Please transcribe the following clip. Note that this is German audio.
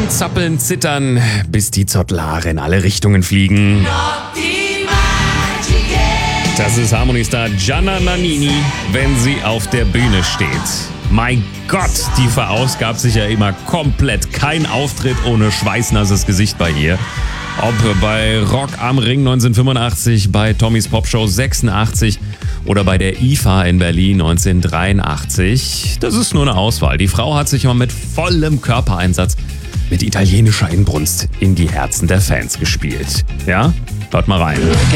zappeln, zittern, bis die Zottelhaare in alle Richtungen fliegen. Das ist Harmony-Star Gianna Nannini, wenn sie auf der Bühne steht. Mein Gott, die verausgabt sich ja immer komplett. Kein Auftritt ohne schweißnasses Gesicht bei ihr. Ob bei Rock am Ring 1985, bei Tommys Popshow 86 oder bei der IFA in Berlin 1983. Das ist nur eine Auswahl. Die Frau hat sich immer mit vollem Körpereinsatz, mit italienischer Inbrunst in die Herzen der Fans gespielt. Ja? Hört mal rein.